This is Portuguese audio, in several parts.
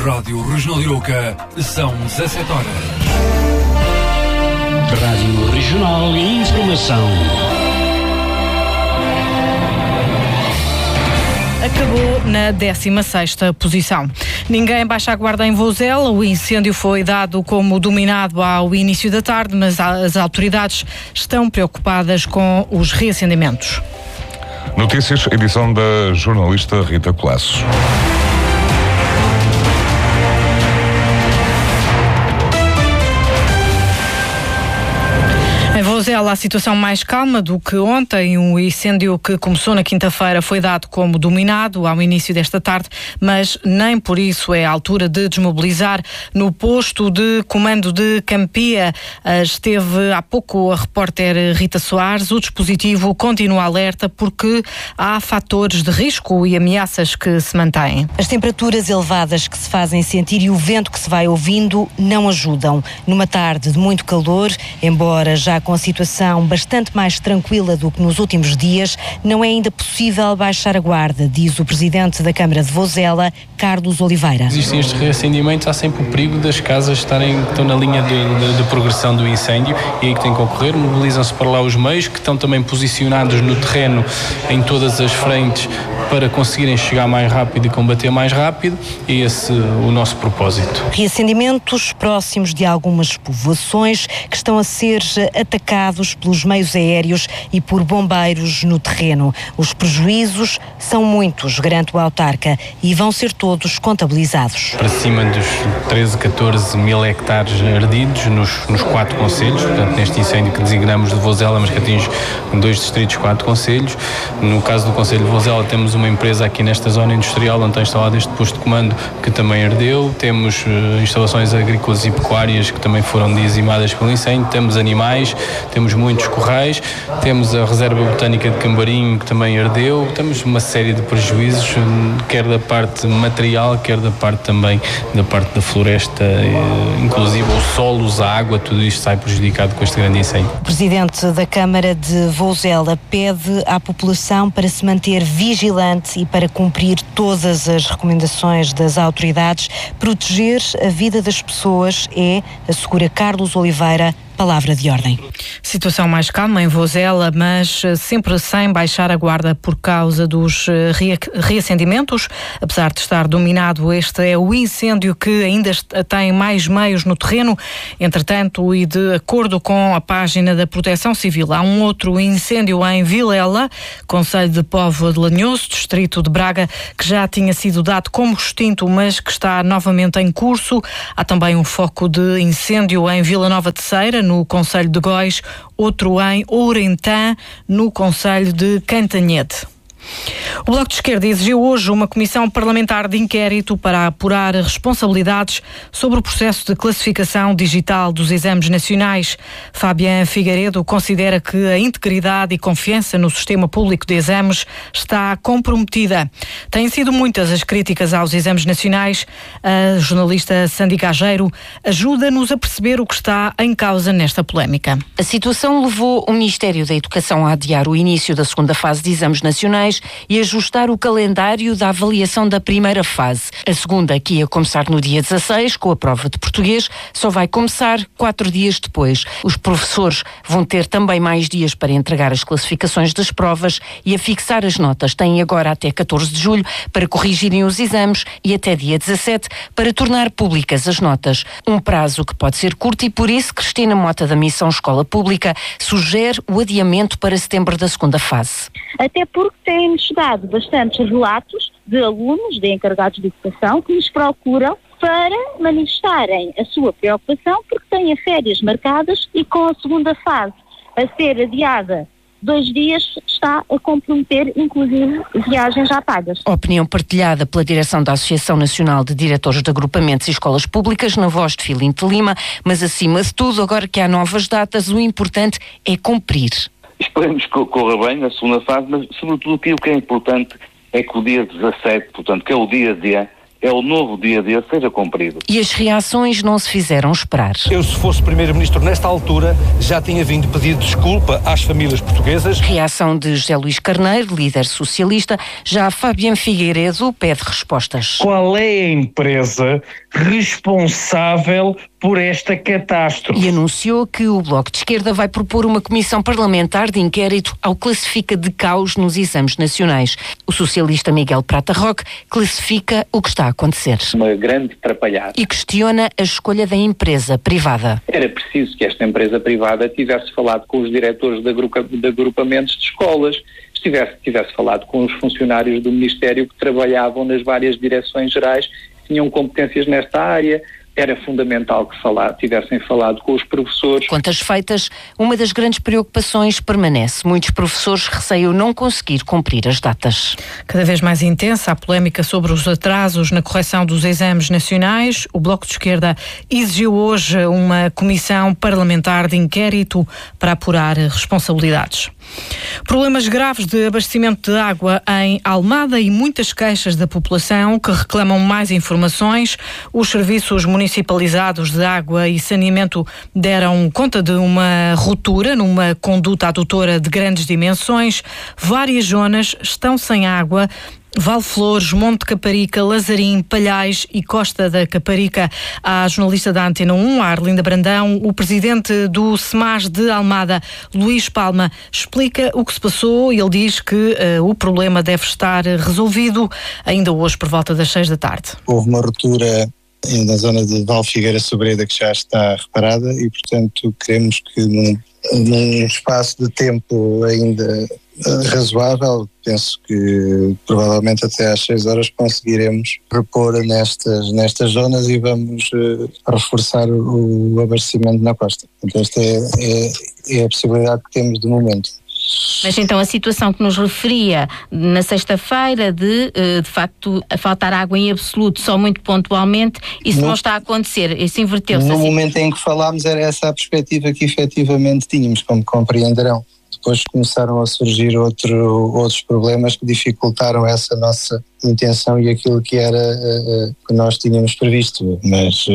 Rádio Regional Iroca, são 17 horas. Rádio Regional e Informação. Acabou na 16ª posição. Ninguém baixa a guarda em Vozela. O incêndio foi dado como dominado ao início da tarde, mas as autoridades estão preocupadas com os reacendimentos. Notícias, edição da jornalista Rita Colasso. Em Vozela, a situação mais calma do que ontem. O incêndio que começou na quinta-feira foi dado como dominado ao início desta tarde, mas nem por isso é a altura de desmobilizar. No posto de comando de Campia esteve há pouco a repórter Rita Soares. O dispositivo continua alerta porque há fatores de risco e ameaças que se mantêm. As temperaturas elevadas que se fazem sentir e o vento que se vai ouvindo não ajudam. Numa tarde de muito calor, embora já com a situação bastante mais tranquila do que nos últimos dias, não é ainda possível baixar a guarda, diz o presidente da Câmara de Vozela, Carlos Oliveira. Existem estes reacendimentos, há sempre o perigo das casas que estão na linha de progressão do incêndio e aí que tem que ocorrer. Mobilizam-se para lá os meios que estão também posicionados no terreno em todas as frentes para conseguirem chegar mais rápido e combater mais rápido, e esse o nosso propósito. Reacendimentos próximos de algumas povoações que estão a ser atacados pelos meios aéreos e por bombeiros no terreno. Os prejuízos são muitos, garante o autarca, e vão ser todos contabilizados. Para cima dos 13, 14 mil hectares ardidos nos 4 concelhos, portanto neste incêndio que designamos de Vozela, mas que atinge 2 distritos, 4 concelhos. No caso do concelho de Vozela temos uma empresa aqui nesta zona industrial onde está instalado este posto de comando que também ardeu. Temos instalações agrícolas e pecuárias que também foram dizimadas pelo incêndio. Temos animais, temos muitos corrais, temos a reserva botânica de Cambarinho que também ardeu. Temos uma série de prejuízos, quer da parte material, quer da parte também da parte da floresta, inclusive os solos, a água, tudo isto sai prejudicado com este grande incêndio. O presidente da Câmara de Vozela pede à população para se manter vigilante e para cumprir todas as recomendações das autoridades. Proteger a vida das pessoas é, assegura Carlos Oliveira, palavra de ordem. Situação mais calma em Vozela, mas sempre sem baixar a guarda por causa dos reacendimentos. Apesar de estar dominado, este é o incêndio que ainda tem mais meios no terreno. Entretanto, e de acordo com a página da Proteção Civil, há um outro incêndio em Vilela, concelho de Póvoa de Lanhoso, distrito de Braga, que já tinha sido dado como extinto, mas que está novamente em curso. Há também um foco de incêndio em Vila Nova de Ceira, no concelho de Góis, outro em Ourentã, no concelho de Cantanhede. O Bloco de Esquerda exigiu hoje uma comissão parlamentar de inquérito para apurar responsabilidades sobre o processo de classificação digital dos exames nacionais. Fabián Figueiredo considera que a integridade e confiança no sistema público de exames está comprometida. Têm sido muitas as críticas aos exames nacionais. A jornalista Sandy Gageiro ajuda-nos a perceber o que está em causa nesta polémica. A situação levou o Ministério da Educação a adiar o início da segunda fase de exames nacionais e ajustar o calendário da avaliação da primeira fase. A segunda, que ia começar no dia 16, com a prova de português, só vai começar 4 dias depois. Os professores vão ter também mais dias para entregar as classificações das provas e a fixar as notas. Têm agora até 14 de julho para corrigirem os exames e até dia 17 para tornar públicas as notas. Um prazo que pode ser curto e, por isso, Cristina Mota, da Missão Escola Pública, sugere o adiamento para setembro da segunda fase. Até porque têm chegado bastantes relatos de alunos, de encarregados de educação, que nos procuram para manifestarem a sua preocupação porque têm férias marcadas e com a segunda fase a ser adiada 2 dias está a comprometer, inclusive, viagens já pagas. Opinião partilhada pela direção da Associação Nacional de Diretores de Agrupamentos e Escolas Públicas, na voz de Filinto Lima, mas acima de tudo, agora que há novas datas, o importante é cumprir. Esperemos que corra bem na segunda fase, mas sobretudo o que é importante é que o dia 17, portanto, que é o dia D, é o novo dia-D seja cumprido. E as reações não se fizeram esperar. Eu, se fosse Primeiro-Ministro nesta altura, já tinha vindo pedir desculpa às famílias portuguesas. Reação de José Luís Carneiro, líder socialista. Já Fabiano Figueiredo pede respostas. Qual é a empresa responsável por esta catástrofe? E anunciou que o Bloco de Esquerda vai propor uma comissão parlamentar de inquérito ao classifica de caos nos exames nacionais. O socialista Miguel Prata Roque classifica o que está a acontecer. Uma grande atrapalhada. E questiona a escolha da empresa privada. Era preciso que esta empresa privada tivesse falado com os diretores de agrupamentos de escolas, tivesse falado com os funcionários do Ministério que trabalhavam nas várias direções gerais, que tinham competências nesta área. Era fundamental que tivessem falado com os professores. Contas feitas, uma das grandes preocupações permanece. Muitos professores receiam não conseguir cumprir as datas. Cada vez mais intensa a polémica sobre os atrasos na correção dos exames nacionais. O Bloco de Esquerda exigiu hoje uma comissão parlamentar de inquérito para apurar responsabilidades. Problemas graves de abastecimento de água em Almada e muitas queixas da população que reclamam mais informações. Os serviços municipalizados de água e saneamento deram conta de uma ruptura numa conduta adutora de grandes dimensões. Várias zonas estão sem água. Valflores, Monte de Caparica, Lazarim, Palhais e Costa da Caparica. A jornalista da Antena 1, a Arlinda Brandão, o presidente do SEMAS de Almada, Luís Palma, explica o que se passou e ele diz que o problema deve estar resolvido ainda hoje por volta das 6 da tarde. Houve uma ruptura na zona de Val Figueira Sobreda que já está reparada e, portanto, queremos que num espaço de tempo ainda razoável, penso que provavelmente até às 6 horas conseguiremos repor nestas zonas e vamos reforçar o abastecimento na costa. Portanto, esta é a possibilidade que temos de momento. Mas então a situação que nos referia na sexta-feira de facto faltar água em absoluto só muito pontualmente, isso não está a acontecer, isso inverteu-se. No momento em que falámos era essa a perspectiva que efetivamente tínhamos, como compreenderão. Depois começaram a surgir outros problemas que dificultaram essa nossa intenção e aquilo que era que nós tínhamos previsto, mas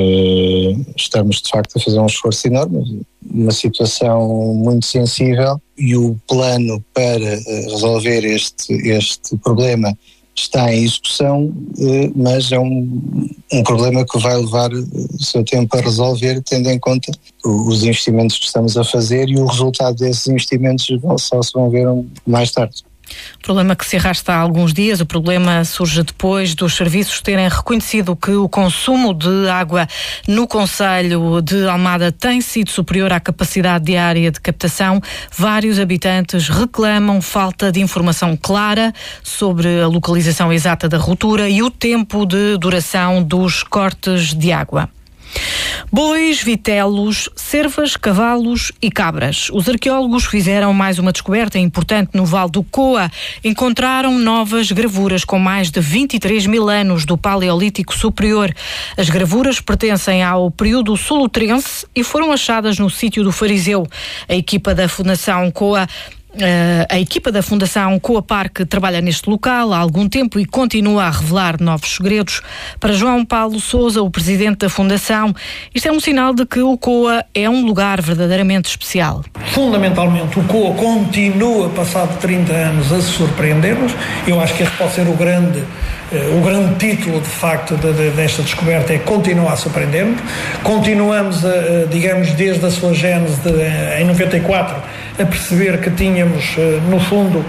estamos de facto a fazer um esforço enorme, uma situação muito sensível e o plano para resolver este problema está em execução, mas é um problema que vai levar o seu tempo a resolver, tendo em conta os investimentos que estamos a fazer e o resultado desses investimentos só se vão ver mais tarde. Problema que se arrasta há alguns dias. O problema surge depois dos serviços terem reconhecido que o consumo de água no concelho de Almada tem sido superior à capacidade diária de captação. Vários habitantes reclamam falta de informação clara sobre a localização exata da ruptura e o tempo de duração dos cortes de água. Bois, vitelos, cervas, cavalos e cabras. Os arqueólogos fizeram mais uma descoberta importante no Vale do Coa. Encontraram novas gravuras com mais de 23 mil anos do Paleolítico Superior. As gravuras pertencem ao período solutrense e foram achadas no sítio do Fariseu. A equipa da Fundação Coa Parque trabalha neste local há algum tempo e continua a revelar novos segredos. Para João Paulo Sousa, o presidente da Fundação, isto é um sinal de que o Coa é um lugar verdadeiramente especial. Fundamentalmente, o Coa continua, passado 30 anos, a surpreender-nos. Eu acho que este pode ser o grande título, de facto, desta descoberta, é continuar a surpreender-nos. Continuamos, digamos, desde a sua gênese em 94, a perceber que tínhamos, no fundo,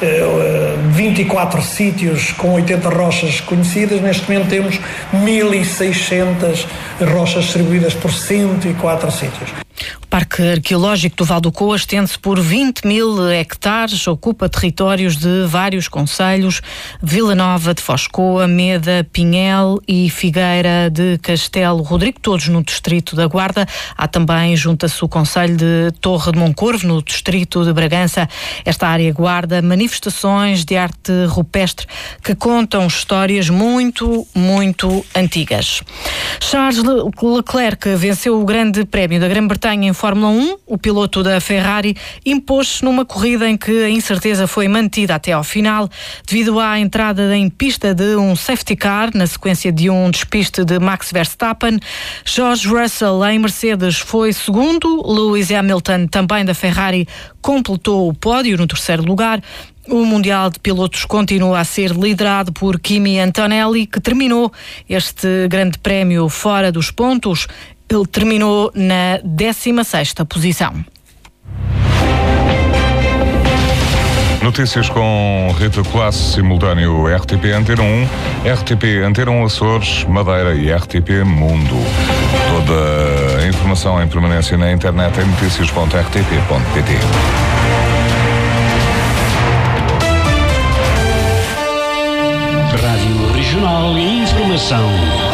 24 sítios com 80 rochas conhecidas. Neste momento temos 1.600 rochas distribuídas por 104 sítios. O Parque Arqueológico do Vale do Coa estende-se por 20 mil hectares, ocupa territórios de vários concelhos: Vila Nova de Foscoa, Meda, Pinhel e Figueira de Castelo Rodrigo, todos no distrito da Guarda. Há também, junta-se o concelho de Torre de Moncorvo, no distrito de Bragança. Esta área guarda manifestações de arte rupestre que contam histórias muito, muito antigas. Charles Leclerc venceu o Grande Prémio da Grã-Bretanha em Fórmula 1, o piloto da Ferrari impôs-se numa corrida em que a incerteza foi mantida até ao final, devido à entrada em pista de um safety car, na sequência de um despiste de Max Verstappen. George Russell, em Mercedes, foi segundo. Lewis Hamilton, também da Ferrari, completou o pódio no terceiro lugar. O Mundial de Pilotos continua a ser liderado por Kimi Antonelli, que terminou este grande prémio fora dos pontos. Ele terminou na 16ª posição. Notícias com Rita Colasso, simultâneo RTP Antena 1, RTP Antena 1 Açores, Madeira e RTP Mundo. Toda a informação em permanência na internet em noticias.rtp.pt. Rádio Regional e Informação.